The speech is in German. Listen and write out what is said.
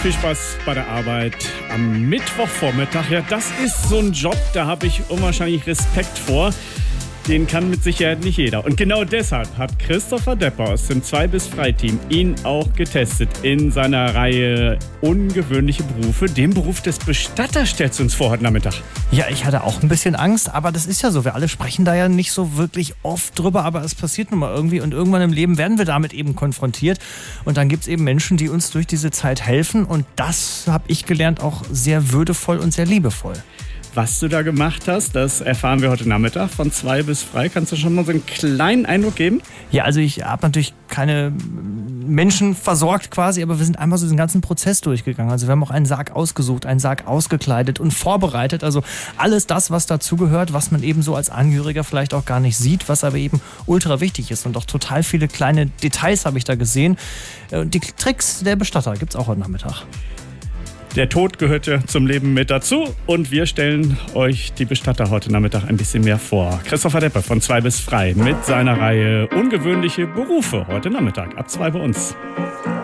Viel Spaß bei der Arbeit am Mittwochvormittag. Ja, das ist so ein Job, da habe ich unwahrscheinlich Respekt vor. Den kann mit Sicherheit nicht jeder. Und genau deshalb hat Christopher Depper aus dem 2-bis-Frei-Team ihn auch getestet in seiner Reihe Ungewöhnliche Berufe. Den Beruf des Bestatters stellst du uns vor heute Nachmittag. Ja, ich hatte auch ein bisschen Angst, aber das ist ja so. Wir alle sprechen da ja nicht so wirklich oft drüber, aber es passiert nun mal irgendwie. Und irgendwann im Leben werden wir damit eben konfrontiert. Und dann gibt es eben Menschen, die uns durch diese Zeit helfen. Und das habe ich gelernt, auch sehr würdevoll und sehr liebevoll. Was du da gemacht hast, das erfahren wir heute Nachmittag von 2 bis frei. Kannst du schon mal so einen kleinen Eindruck geben? Ja, also ich habe natürlich keine Menschen versorgt quasi, aber wir sind einmal so den ganzen Prozess durchgegangen. Also wir haben auch einen Sarg ausgesucht, einen Sarg ausgekleidet und vorbereitet. Also alles das, was dazugehört, was man eben so als Angehöriger vielleicht auch gar nicht sieht, was aber eben ultra wichtig ist. Und auch total viele kleine Details habe ich da gesehen. Die Tricks der Bestatter gibt es auch heute Nachmittag. Der Tod gehört ja zum Leben mit dazu und wir stellen euch die Bestatter heute Nachmittag ein bisschen mehr vor. Christopher Depper von 2 bis frei mit seiner Reihe Ungewöhnliche Berufe heute Nachmittag ab 2 bei uns.